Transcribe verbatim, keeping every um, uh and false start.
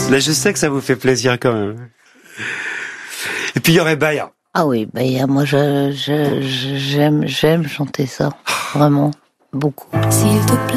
Là, je sais que ça vous fait plaisir quand même. Et puis il y aurait Baya. Ah oui, Baya, moi je, je, je- j'aime, j'aime chanter ça, vraiment, beaucoup. S'il te plaît.